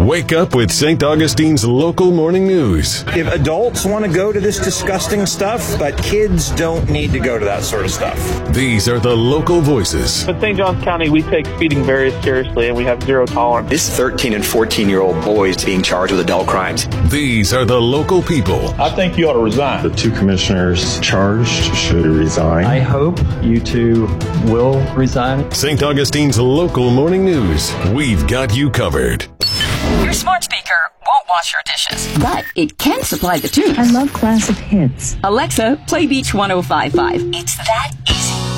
Wake up with St. Augustine's local morning news. If adults want to go to this disgusting stuff, but kids don't need to go to that sort of stuff. These are the local voices. In St. Johns County, we take speeding very seriously, and we have zero tolerance. This 13 and 14-year-old boys being charged with adult crimes. These are the local people. I think you ought to resign. The two commissioners charged should resign. I hope you two will resign. St. Augustine's local morning news. We've got you covered. Your smart speaker won't wash your dishes, but it can supply the tunes. I love classic hits. Alexa, play Beach 105.5. It's that easy.